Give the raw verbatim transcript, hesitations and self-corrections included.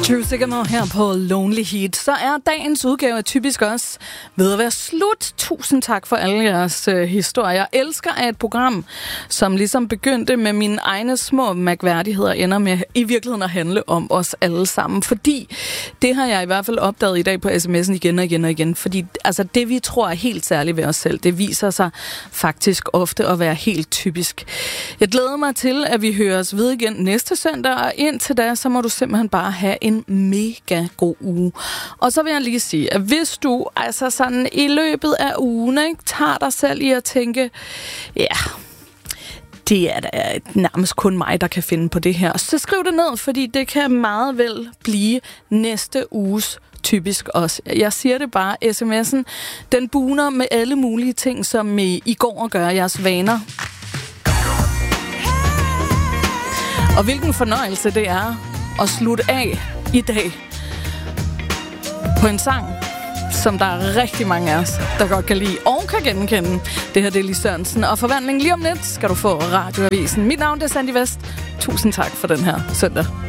True Signal her på Lonely Heat. Så er dagens udgave af Typisk Os ved at være slut. Tusind tak for alle jeres øh, historier. Jeg elsker at et program, som ligesom begyndte med mine egne små mærkværdigheder, ender med i virkeligheden at handle om os alle sammen. Fordi det har jeg i hvert fald opdaget i dag på sms'en igen og igen og igen. Fordi altså, det vi tror er helt særligt ved os selv, det viser sig faktisk ofte at være helt typisk. Jeg glæder mig til, at vi høres ved igen næste søndag, og indtil da, så må du simpelthen bare have en mega god uge. Og så vil jeg lige sige, at hvis du altså sådan i løbet af ugen, ikke, tager dig selv i at tænke, ja, det er da nærmest kun mig, der kan finde på det her, så skriv det ned, fordi det kan meget vel blive næste uges Typisk Os. Jeg siger det bare, sms'en, den buner med alle mulige ting, som I, I går og gør jeres vaner. Og hvilken fornøjelse det er at slutte af i dag på en sang, som der er rigtig mange af os, der godt kan lide og kan genkende. Det her det er Lis Sørensen, og forvandling lige om lidt skal du få Radioavisen. Mit navn er Sandy Vest. Tusind tak for den her søndag.